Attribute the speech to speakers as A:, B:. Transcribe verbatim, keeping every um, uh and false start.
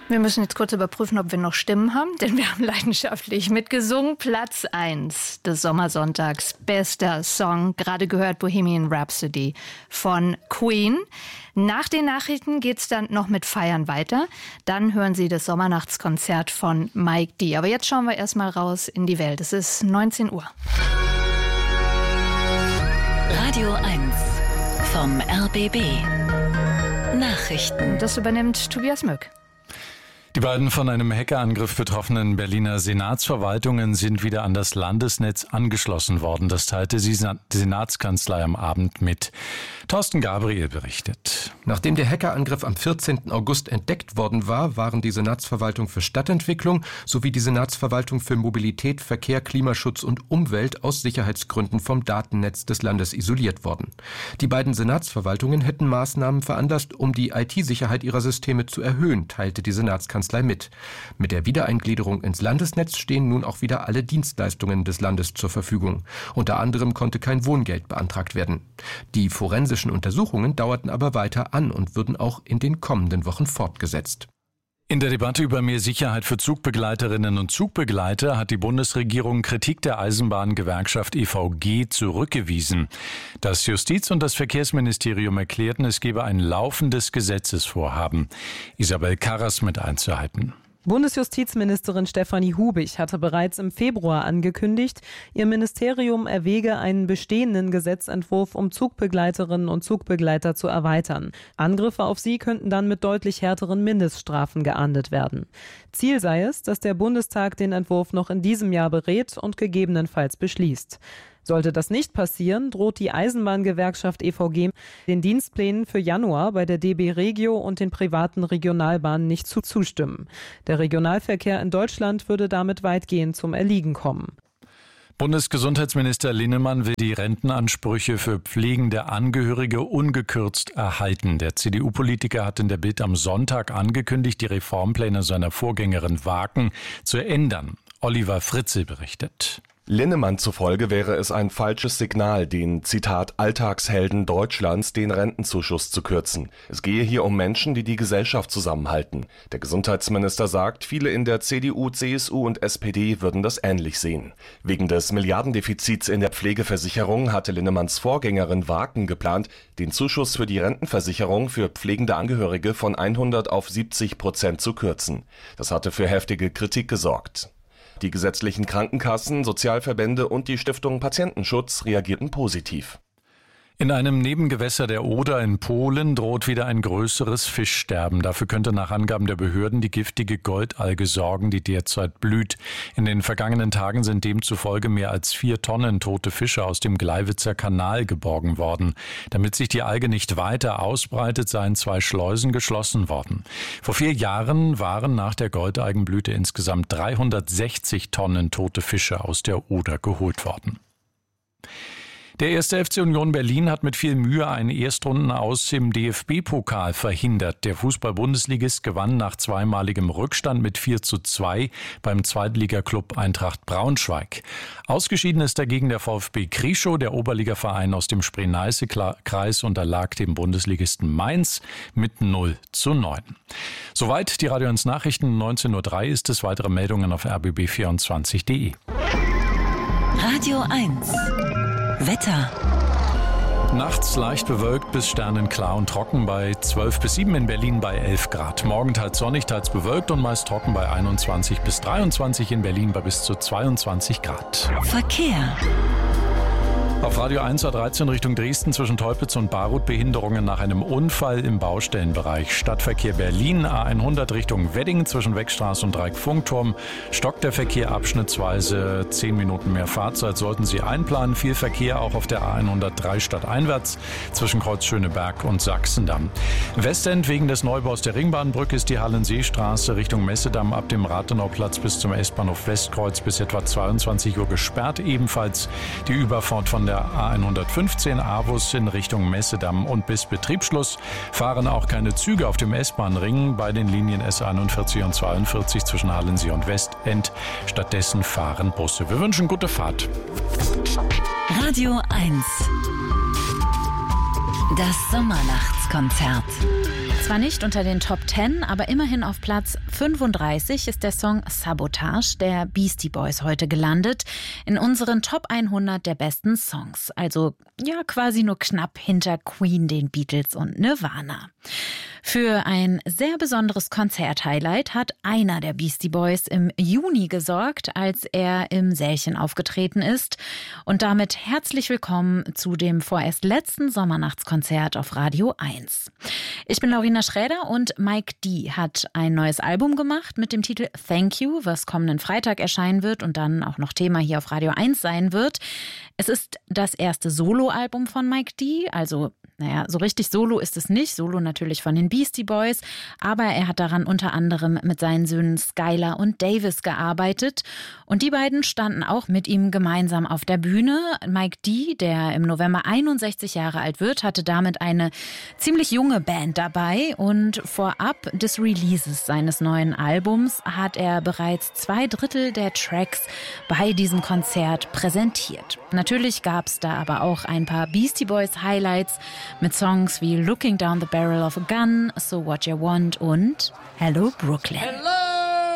A: Wir müssen jetzt kurz überprüfen, ob wir noch Stimmen haben, denn wir haben leidenschaftlich mitgesungen. Platz eins des Sommersonntags, bester Song, gerade gehört Bohemian Rhapsody von Queen. Nach den Nachrichten geht's dann noch mit Feiern weiter. Dann hören Sie das Sommernachtskonzert von Mike D. Aber jetzt schauen wir erstmal raus in die Welt. Es ist neunzehn Uhr.
B: Radio eins vom R B B. Nachrichten.
A: Das übernimmt Tobias Mück.
C: Die beiden von einem Hackerangriff betroffenen Berliner Senatsverwaltungen sind wieder an das Landesnetz angeschlossen worden. Das teilte die Senatskanzlei am Abend mit. Thorsten Gabriel berichtet.
D: Nachdem der Hackerangriff am vierzehnten August entdeckt worden war, waren die Senatsverwaltung für Stadtentwicklung sowie die Senatsverwaltung für Mobilität, Verkehr, Klimaschutz und Umwelt aus Sicherheitsgründen vom Datennetz des Landes isoliert worden. Die beiden Senatsverwaltungen hätten Maßnahmen veranlasst, um die I T-Sicherheit ihrer Systeme zu erhöhen, teilte die Senatskanzlei mit. Mit der Wiedereingliederung ins Landesnetz stehen nun auch wieder alle Dienstleistungen des Landes zur Verfügung. Unter anderem konnte kein Wohngeld beantragt werden. Die forensischen Untersuchungen dauerten aber weiter an und würden auch in den kommenden Wochen fortgesetzt.
C: In der Debatte über mehr Sicherheit für Zugbegleiterinnen und Zugbegleiter hat die Bundesregierung Kritik der Eisenbahngewerkschaft E V G zurückgewiesen. Das Justiz- und das Verkehrsministerium erklärten, es gebe ein laufendes Gesetzesvorhaben. Isabel Karras mit Einzelheiten.
E: Bundesjustizministerin Stefanie Hubig hatte bereits im Februar angekündigt, ihr Ministerium erwäge einen bestehenden Gesetzentwurf, um Zugbegleiterinnen und Zugbegleiter zu erweitern. Angriffe auf sie könnten dann mit deutlich härteren Mindeststrafen geahndet werden. Ziel sei es, dass der Bundestag den Entwurf noch in diesem Jahr berät und gegebenenfalls beschließt. Sollte das nicht passieren, droht die Eisenbahngewerkschaft E V G den Dienstplänen für Januar bei der D B Regio und den privaten Regionalbahnen nicht zu zustimmen. Der Regionalverkehr in Deutschland würde damit weitgehend zum Erliegen kommen.
C: Bundesgesundheitsminister Linnemann will die Rentenansprüche für pflegende Angehörige ungekürzt erhalten. Der C D U-Politiker hat in der Bild am Sonntag angekündigt, die Reformpläne seiner Vorgängerin Wagen zu ändern. Oliver Fritzel berichtet.
F: Linnemann zufolge wäre es ein falsches Signal, den, Zitat, Alltagshelden Deutschlands den Rentenzuschuss zu kürzen. Es gehe hier um Menschen, die die Gesellschaft zusammenhalten. Der Gesundheitsminister sagt, viele in der C D U, C S U und S P D würden das ähnlich sehen. Wegen des Milliardendefizits in der Pflegeversicherung hatte Linnemanns Vorgängerin Wagen geplant, den Zuschuss für die Rentenversicherung für pflegende Angehörige von hundert auf siebzig Prozent zu kürzen. Das hatte für heftige Kritik gesorgt. Die gesetzlichen Krankenkassen, Sozialverbände und die Stiftung Patientenschutz reagierten positiv.
C: In einem Nebengewässer der Oder in Polen droht wieder ein größeres Fischsterben. Dafür könnte nach Angaben der Behörden die giftige Goldalge sorgen, die derzeit blüht. In den vergangenen Tagen sind demzufolge mehr als vier Tonnen tote Fische aus dem Gleiwitzer Kanal geborgen worden. Damit sich die Alge nicht weiter ausbreitet, seien zwei Schleusen geschlossen worden. Vor vier Jahren waren nach der Goldalgenblüte insgesamt dreihundertsechzig Tonnen tote Fische aus der Oder geholt worden. Der erste F C Union Berlin hat mit viel Mühe einen Erstrundenaus im D F B-Pokal verhindert. Der Fußball-Bundesligist gewann nach zweimaligem Rückstand mit vier zu zwei beim Zweitligaklub Eintracht Braunschweig. Ausgeschieden ist dagegen der VfB Krischow. Der Oberligaverein aus dem Spree-Neiße-Kreis unterlag dem Bundesligisten Mainz mit null zu neun. Soweit die Radio eins Nachrichten. neunzehn Uhr drei ist es. Weitere Meldungen auf r b b vierundzwanzig punkt de.
B: Radio eins Wetter.
C: Nachts leicht bewölkt bis sternenklar und trocken bei zwölf bis sieben, in Berlin bei elf Grad. Morgen teils sonnig, teils bewölkt und meist trocken bei einundzwanzig bis dreiundzwanzig, in Berlin bei bis zu zweiundzwanzig Grad.
B: Verkehr.
C: Auf Radio eins A dreizehn Richtung Dresden zwischen Teupitz und Barut Behinderungen nach einem Unfall im Baustellenbereich. Stadtverkehr Berlin A hundert Richtung Wedding zwischen Wegstraße und Dreieck-Funkturm. Stockt der Verkehr abschnittsweise zehn Minuten mehr Fahrzeit sollten Sie einplanen. Viel Verkehr auch auf der A hundertdrei stadteinwärts zwischen Kreuz Schöneberg und Sachsendamm. Westend wegen des Neubaus der Ringbahnbrücke ist die Hallenseestraße Richtung Messedamm ab dem Rathenauplatz bis zum S-Bahnhof Westkreuz bis etwa zweiundzwanzig Uhr gesperrt. Ebenfalls die Überfahrt von der A hundertfünfzehn Avus in Richtung Messedamm und bis Betriebsschluss fahren auch keine Züge auf dem S-Bahn-Ring bei den Linien S einundvierzig und zweiundvierzig zwischen Hallensee und Westend. Stattdessen fahren Busse. Wir wünschen gute Fahrt.
B: Radio eins. Das Sommernachtskonzert. Weihnachtskonzert.
G: Zwar nicht unter den Top zehn, aber immerhin auf Platz fünfunddreißig ist der Song Sabotage der Beastie Boys heute gelandet. In unseren Top hundert der besten Songs. Also ja, quasi nur knapp hinter Queen, den Beatles und Nirvana. Für ein sehr besonderes Konzert-Highlight hat einer der Beastie Boys im Juni gesorgt, als er im Sälchen aufgetreten ist. Und damit herzlich willkommen zu dem vorerst letzten Sommernachtskonzert auf Radio eins. Ich bin Laurina Schräder und Mike D. hat ein neues Album gemacht mit dem Titel Thank You, was kommenden Freitag erscheinen wird und dann auch noch Thema hier auf Radio eins sein wird. Es ist das erste Soloalbum von Mike D., also naja, so richtig Solo ist es nicht, Solo natürlich von den Beastie Boys, aber er hat daran unter anderem mit seinen Söhnen Skylar und Davis gearbeitet und die beiden standen auch mit ihm gemeinsam auf der Bühne. Mike D., der im November einundsechzig Jahre alt wird, hatte damit eine ziemlich junge Band dabei und vorab des Releases seines neuen Albums hat er bereits zwei Drittel der Tracks bei diesem Konzert präsentiert. Natürlich gab es da aber auch ein paar Beastie Boys Highlights mit Songs wie Looking Down the Barrel of a Gun, So What You Want und Hello Brooklyn. Hello.